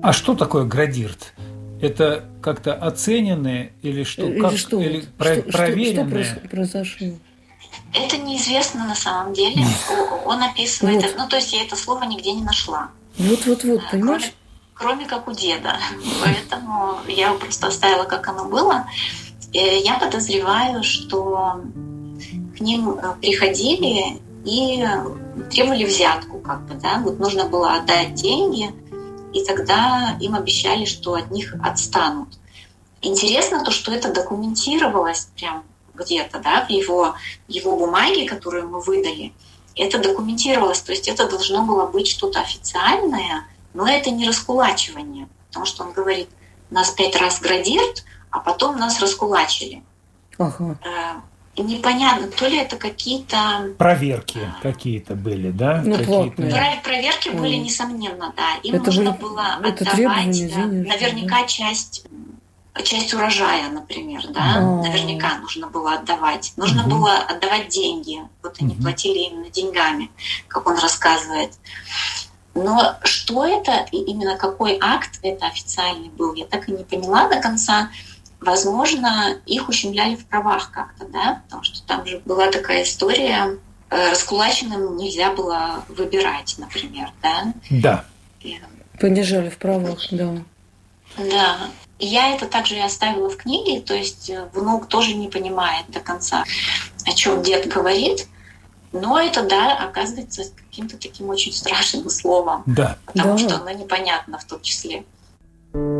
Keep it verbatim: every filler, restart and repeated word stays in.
А что такое градирт? Это как-то оцененные или что? Или Как, что? или Что, про- что, что проверенные? проис- произошло? Это неизвестно на самом деле. О- Он описывает, Вот. ну то есть я это слово нигде не нашла. Вот-вот-вот, Э, Кроме, понимаешь? кроме как у деда. Поэтому я его просто оставила, как оно было. Э, Я подозреваю, что к ним э, приходили и требовали взятку, как бы, да. Вот нужно было отдать деньги, и тогда им обещали, что от них отстанут. Интересно то, что это документировалось прям где-то, да, в его, в его бумаге, которую мы выдали. Это документировалось, то есть это должно было быть что-то официальное, но это не раскулачивание, потому что он говорит, нас пять раз градирт, а потом нас раскулачили. Ага. Э, Непонятно, то ли это какие-то... Проверки какие-то были, да? Ну, Какие-то- платные. Про- Проверки были, Мгм. несомненно, да. Им Это нужно были- было это отдавать требования э, денежные, наверняка часть, часть урожая, например, да. А. Наверняка нужно было отдавать. Нужно Мгм. было отдавать деньги. Вот они Мгм. платили именно деньгами, как он рассказывает. Но что это, и именно какой акт это официальный был, я так и не поняла до конца. Возможно, их ущемляли в правах как-то, да, потому что там же была такая история, э, раскулаченным нельзя было выбирать, например, да. Да. И, Понижали в правах, да. да. И я это также и оставила в книге, то есть э, внук тоже не понимает до конца, о чем дед говорит, но это, да, оказывается каким-то таким очень страшным словом, Да. потому Да. что оно непонятно в том числе.